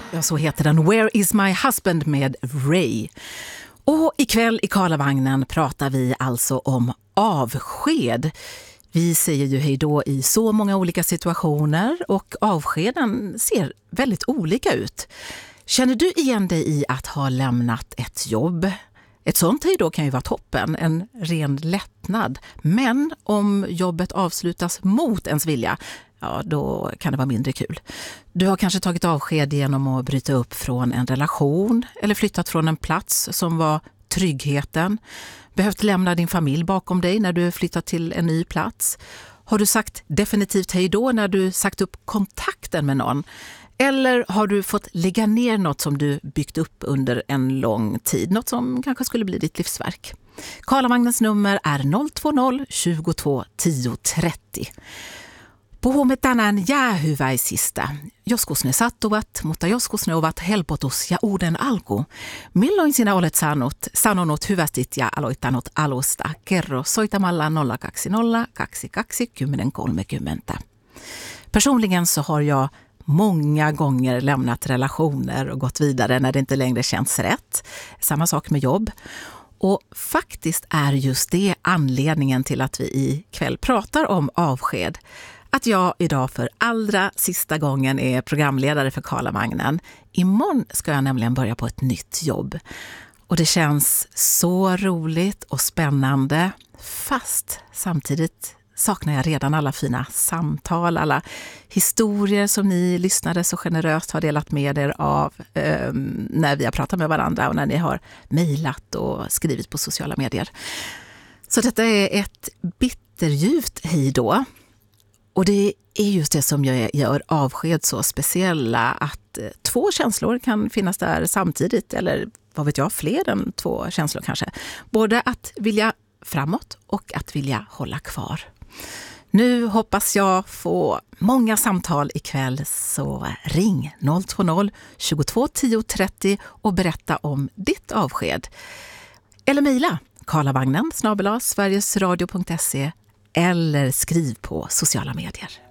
Ja, så heter den Where is my husband med Ray. Och ikväll i Karlavagnen pratar vi alltså om avsked. Vi säger ju hej då i så många olika situationer och avskeden ser väldigt olika ut. Känner du igen dig i att ha lämnat ett jobb? Ett sånt hej då kan ju vara toppen, en ren lättnad. Men om jobbet avslutas mot ens vilja, ja, då kan det vara mindre kul. Du har kanske tagit avsked genom att bryta upp från en relation eller flyttat från en plats som var tryggheten. Behövt lämna din familj bakom dig när du flyttat till en ny plats. Har du sagt definitivt hej då när du sagt upp kontakten med någon? Eller har du fått lägga ner något som du byggt upp under en lång tid? Något som kanske skulle bli ditt livsverk. Karlavagnens nummer är 020 22 10 30. Puhumme tänään jäähyväisistä. Joskus ne sattuvat, mutta joskus ne ovat helpotus ja uuden alku. Milloin sinä olet sanonut hyvästit ja aloittanut alusta? Kerro soitamalla 020 22 10 30. Personligen så har jag många gånger lämnat relationer och gått vidare när det inte längre känns rätt. Samma sak med jobb. Och faktiskt är just det anledningen till att vi ikväll pratar om avsked. Att jag idag för allra sista gången är programledare för Karlavagnen. Imorgon ska jag nämligen börja på ett nytt jobb. Och det känns så roligt och spännande, fast samtidigt saknar jag redan alla fina samtal, alla historier som ni lyssnare så generöst har delat med er av när vi har pratat med varandra och när ni har mejlat och skrivit på sociala medier. Så detta är ett bitterljuvt hej då. Och det är just det som gör avsked så speciella, att två känslor kan finnas där samtidigt, eller vad vet jag, fler än två känslor kanske. Både att vilja framåt och att vilja hålla kvar. Nu hoppas jag få många samtal ikväll, så ring 020 22 10 30 och berätta om ditt avsked. Eller mejla karlavagnen @sverigesradio.se eller skriv på sociala medier.